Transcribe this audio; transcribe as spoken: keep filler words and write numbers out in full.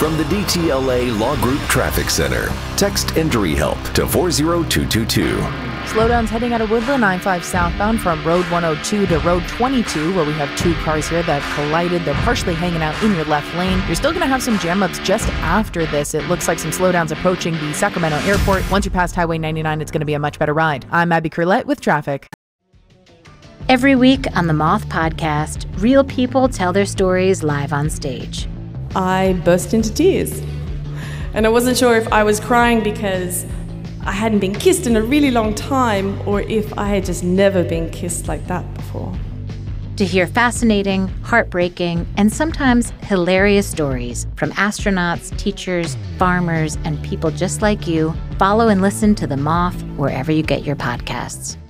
From the D T L A Law Group Traffic Center, text Injury Help to four zero two two two. Slowdowns heading out of Woodland, I five southbound from Road one oh two to Road twenty-two, where we have two cars here that collided. They're partially hanging out in your left lane. You're still going to have some jam-ups just after this. It looks like some slowdowns approaching the Sacramento airport. Once you're past Highway ninety-nine, it's going to be a much better ride. I'm Abby Curlette with traffic. Every week on the Moth Podcast, real people tell their stories live on stage. I burst into tears. And I wasn't sure if I was crying because I hadn't been kissed in a really long time, or if I had just never been kissed like that before. To hear fascinating, heartbreaking, and sometimes hilarious stories from astronauts, teachers, farmers, and people just like you, follow and listen to The Moth wherever you get your podcasts.